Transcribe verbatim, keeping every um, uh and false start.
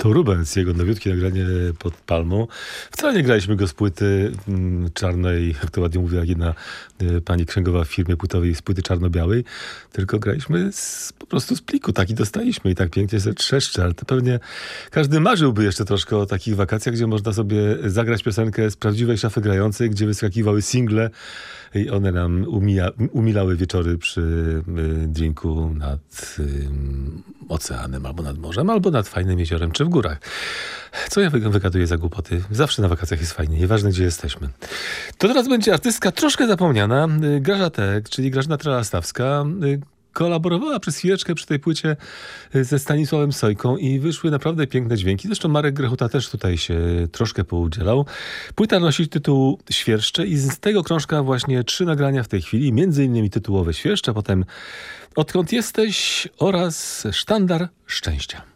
To Rubens, jego nowiutkie nagranie pod palmą. Wcale nie graliśmy go z płyty mm, czarnej, jak to ładnie mówiła jedna y, pani księgowa w firmie płytowej, z płyty czarno-białej, tylko graliśmy z, po prostu z pliku. Taki dostaliśmy i tak pięknie się trzeszczy, ale to pewnie każdy marzyłby jeszcze troszkę o takich wakacjach, gdzie można sobie zagrać piosenkę z prawdziwej szafy grającej, gdzie wyskakiwały single i one nam umija, umilały wieczory przy y, drinku nad y, oceanem, albo nad morzem, albo nad fajnym jeziorem, czy w górach. Co ja wy- wygaduję za głupoty? Zawsze na wakacjach jest fajnie, nieważne gdzie jesteśmy. To teraz będzie artystka troszkę zapomniana, y, Graża Tek, czyli Grażyna Trelastawska, y, kolaborowała przez chwileczkę przy tej płycie y, ze Stanisławem Sojką i wyszły naprawdę piękne dźwięki. Zresztą Marek Grechuta też tutaj się troszkę poudzielał. Płyta nosi tytuł Świerszcze i z tego krążka właśnie trzy nagrania w tej chwili, między innymi tytułowe Świerszcze, potem Odkąd jesteś oraz Sztandar Szczęścia.